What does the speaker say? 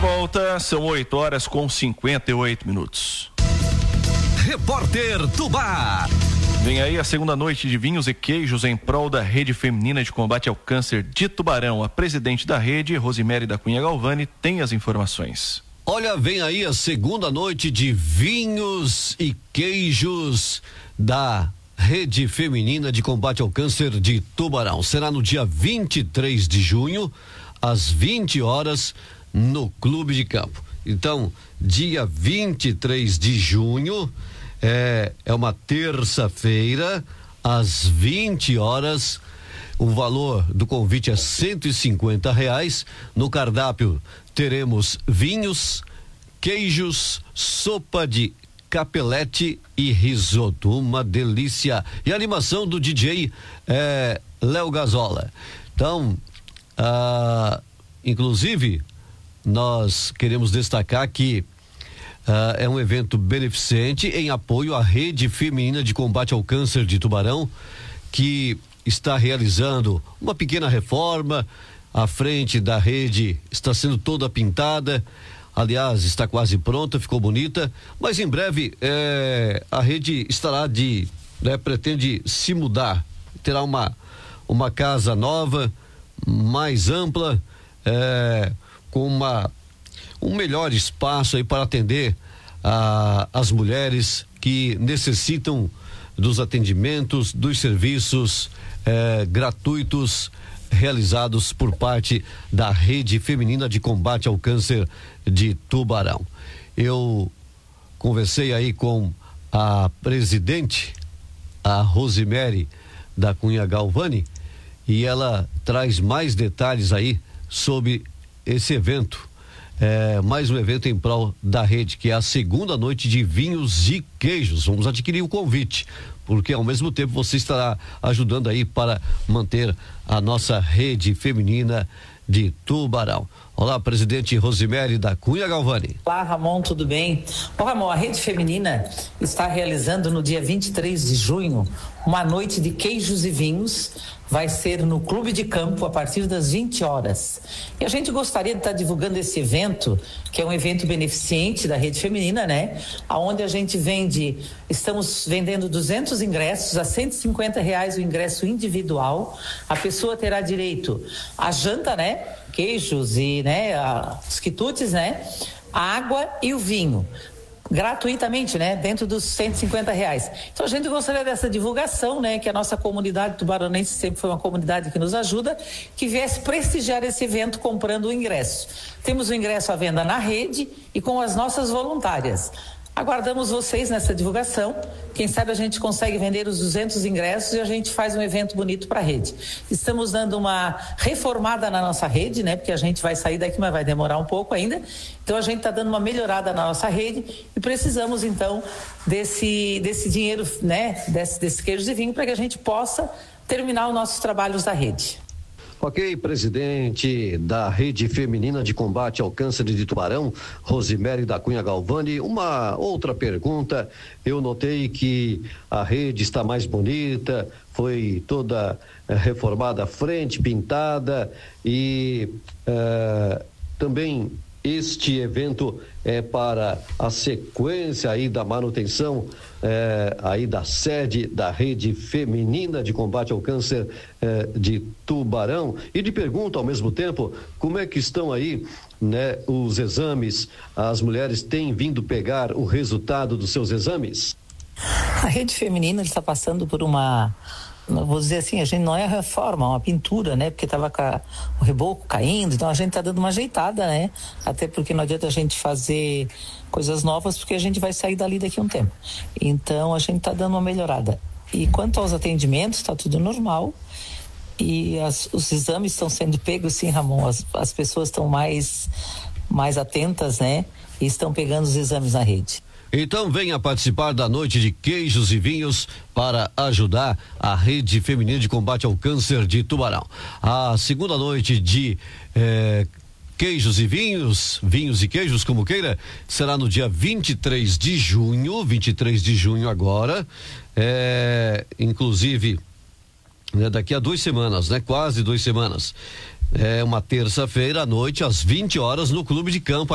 volta, são 8h58. Repórter Tubá. Vem aí a segunda noite de vinhos e queijos em prol da Rede Feminina de Combate ao Câncer de Tubarão. A presidente da rede, Rosiméry da Cunha Galvani, tem as informações. Olha, vem aí a segunda noite de vinhos e queijos da Rede Feminina de Combate ao Câncer de Tubarão. Será no dia 23 de junho, às 20 horas, no Clube de Campo. Então, dia 23 de junho, é uma terça-feira, às 20 horas. O valor do convite é R$150. No cardápio teremos vinhos, queijos, sopa de capelete e risoto, uma delícia. E a animação do DJ Léo Gazola. Então, inclusive, nós queremos destacar que é um evento beneficente em apoio à Rede Feminina de Combate ao Câncer de Tubarão, que está realizando uma pequena reforma. A frente da rede está sendo toda pintada, aliás, está quase pronta, ficou bonita, mas em breve a rede estará pretende se mudar, terá uma casa nova, mais ampla, com um melhor espaço aí para atender as mulheres que necessitam dos atendimentos, dos serviços gratuitos realizados por parte da Rede Feminina de Combate ao Câncer de Tubarão. Eu conversei aí com a presidente, a Rosiméry da Cunha Galvani, e ela traz mais detalhes aí sobre esse evento. Mais um evento em prol da rede, que é a segunda noite de vinhos e queijos. Vamos adquirir o convite, porque ao mesmo tempo você estará ajudando aí para manter a nossa Rede Feminina de Tubarão. Olá, presidente Rosiméry da Cunha Galvani. Olá, Ramon, tudo bem? Bom, Ramon, a Rede Feminina está realizando no dia 23 de junho uma noite de queijos e vinhos. Vai ser no Clube de Campo a partir das 20 horas. E a gente gostaria de estar divulgando esse evento, que é um evento beneficente da Rede Feminina, né? Onde a gente estamos vendendo 200 ingressos a R$150 o ingresso individual. A pessoa terá direito à janta, né? Queijos e, os quitutes, né? A água e o vinho. Gratuitamente, né? Dentro dos R$150. Então a gente gostaria dessa divulgação, né? Que a nossa comunidade tubaronense sempre foi uma comunidade que nos ajuda, que viesse prestigiar esse evento comprando o ingresso. Temos o ingresso à venda na rede e com as nossas voluntárias. Aguardamos vocês nessa divulgação. Quem sabe a gente consegue vender os 200 ingressos e a gente faz um evento bonito para a rede. Estamos dando uma reformada na nossa rede, né? Porque a gente vai sair daqui, mas vai demorar um pouco ainda. Então a gente está dando uma melhorada na nossa rede e precisamos então desse dinheiro, né? Desse queijos e vinho para que a gente possa terminar os nossos trabalhos da rede. Ok, presidente da Rede Feminina de Combate ao Câncer de Tubarão, Rosiméry da Cunha Galvani. Uma outra pergunta: eu notei que a rede está mais bonita, foi toda reformada à frente, pintada, e também este evento é para a sequência aí da manutenção aí da sede da Rede Feminina de Combate ao Câncer de Tubarão. E de pergunta ao mesmo tempo, como é que estão aí, né, os exames? As mulheres têm vindo pegar o resultado dos seus exames? A Rede Feminina está passando por vou dizer assim, a gente não é reforma, é uma pintura, né? Porque estava o reboco caindo, então a gente está dando uma ajeitada, né? Até porque não adianta a gente fazer coisas novas, porque a gente vai sair dali daqui a um tempo. Então a gente está dando uma melhorada. E quanto aos atendimentos, está tudo normal. E os exames estão sendo pegos, sim, Ramon. As pessoas estão mais atentas, né? E estão pegando os exames na rede. Então venha participar da noite de queijos e vinhos para ajudar a Rede Feminina de Combate ao Câncer de Tubarão. A segunda noite de queijos e vinhos e queijos, como queira, será no dia 23 de junho agora, inclusive, né, daqui a 2 semanas, né? Quase 2 semanas. É uma terça-feira à noite, às 20 horas, no Clube de Campo.